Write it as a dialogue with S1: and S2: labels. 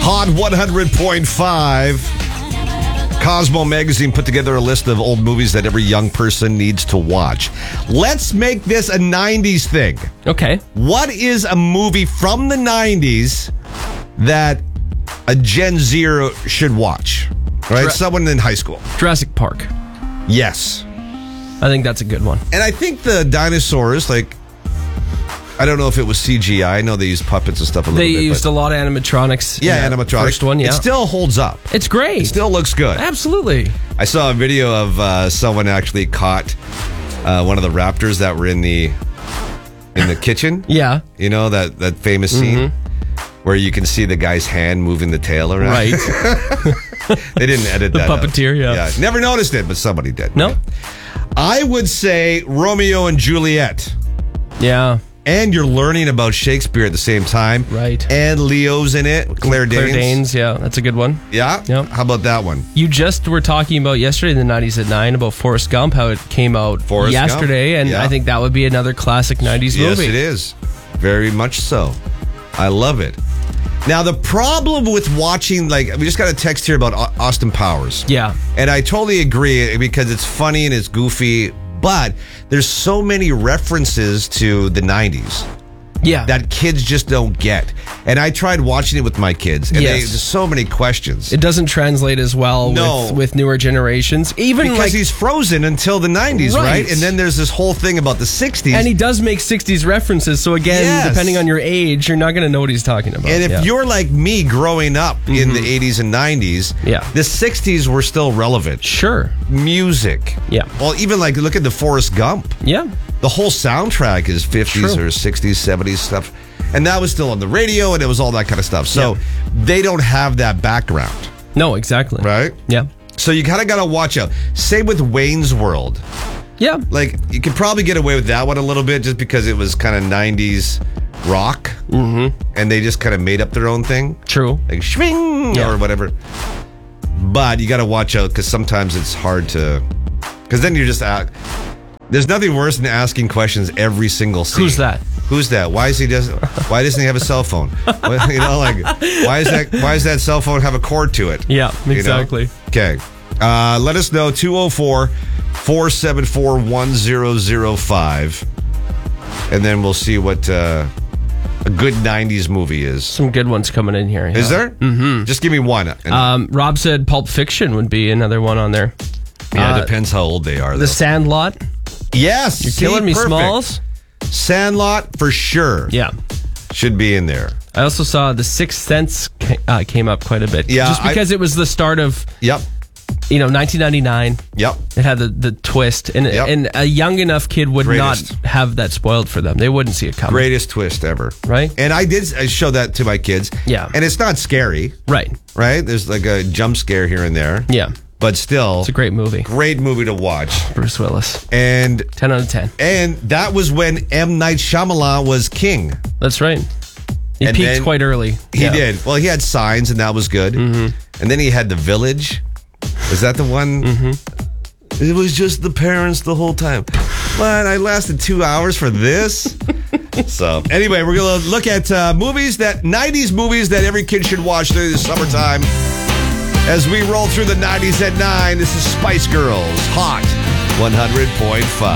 S1: Hot 100.5. Cosmo Magazine put together a list of old movies that every young person needs to watch. Let's make this a 90s thing.
S2: Okay.
S1: What is a movie from the 90s that a Gen Zer should watch? Right? Someone in high school.
S2: Jurassic Park.
S1: Yes.
S2: I think that's a good one.
S1: And I think the dinosaurs, like, I don't know if it was CGI. I know they used puppets and stuff a little bit.
S2: They used a lot of animatronics.
S1: Yeah, animatronics.
S2: First one, yeah.
S1: It still holds up.
S2: It's great.
S1: It still looks good.
S2: Absolutely.
S1: I saw a video of someone actually caught one of the raptors that were in the kitchen.
S2: Yeah.
S1: You know, that famous scene where you can see the guy's hand moving the tail around.
S2: Right.
S1: They didn't edit
S2: the
S1: that out.
S2: puppeteer, yeah.
S1: Never noticed it, but somebody did.
S2: No?
S1: Right? I would say Romeo and Juliet.
S2: Yeah.
S1: And you're learning about Shakespeare at the same time.
S2: Right.
S1: And Leo's in it. Claire Danes.
S2: Claire Danes, yeah. That's a good one.
S1: Yeah?
S2: Yep.
S1: How about that one?
S2: You just were talking about yesterday in the 90s at 9 about Forrest Gump, how it came out yesterday, and
S1: Yeah.
S2: I think that would be another classic 90s movie.
S1: Yes, it is. Very much so. I love it. Now, the problem with watching, like, we just got a text here about Austin Powers.
S2: Yeah.
S1: And I totally agree because it's funny and it's goofy, but there's so many references to the 90s.
S2: Yeah.
S1: That kids just don't get. And I tried watching it with my kids, and there's so many questions.
S2: It doesn't translate as well with newer generations. Even
S1: because he's frozen until the 90s, right? And then there's this whole thing about the 60s.
S2: And he does make 60s references. So again, depending on your age, you're not going to know what he's talking about.
S1: And if you're like me growing up in the 80s and 90s, the 60s were still relevant.
S2: Sure.
S1: Music.
S2: Yeah.
S1: Well, even like look at the Forrest Gump.
S2: Yeah.
S1: The whole soundtrack is 50s or 60s, 70s stuff. And that was still on the radio and it was all that kind of stuff. So they don't have that background.
S2: No, exactly.
S1: Right?
S2: Yeah.
S1: So you kind of got to watch out. Same with Wayne's World.
S2: Yeah.
S1: Like, you could probably get away with that one a little bit just because it was kind of 90s rock. Mm-hmm. And they just kind of made up their own thing.
S2: True.
S1: Like, swing or whatever. But you got to watch out because sometimes it's hard to... Because then you're just... There's nothing worse than asking questions every single scene.
S2: Who's that?
S1: Who's that? Why doesn't he have a cell phone? You know, like why does that cell phone have a cord to it?
S2: Yeah, exactly.
S1: You know? Okay. Let us know 204-474-1005. And then we'll see what a good 90s movie is.
S2: Some good ones coming in here. Yeah.
S1: Is there? Mm-hmm. Just give me one.
S2: Rob said Pulp Fiction would be another one on there.
S1: Yeah, it depends how old they are, though.
S2: The Sandlot.
S1: Yes.
S2: You're killing me,
S1: perfect.
S2: Smalls.
S1: Sandlot, for sure.
S2: Yeah.
S1: Should be in there.
S2: I also saw The Sixth Sense came up quite a bit.
S1: Yeah.
S2: Just because it was the start of...
S1: Yep.
S2: 1999.
S1: Yep.
S2: It had the twist. And a young enough kid would not have that spoiled for them. They wouldn't see it coming.
S1: Greatest twist ever.
S2: Right?
S1: And I show that to my kids.
S2: Yeah.
S1: And it's not scary.
S2: Right.
S1: Right? There's like a jump scare here and there.
S2: Yeah.
S1: But still,
S2: it's a great movie.
S1: Great movie to watch.
S2: Bruce Willis.
S1: And
S2: 10 out of 10.
S1: And that was when M. Night Shyamalan was king.
S2: That's right. He peaked quite early.
S1: He did. Well, he had Signs, and that was good. Mm-hmm. And then he had The Village. Was that the one? Mm-hmm. It was just the parents the whole time. What? I lasted 2 hours for this? So, anyway, we're going to look at 90s movies that every kid should watch during the summertime. As we roll through the 90s at 9, this is Spice Girls, Hot 100.5.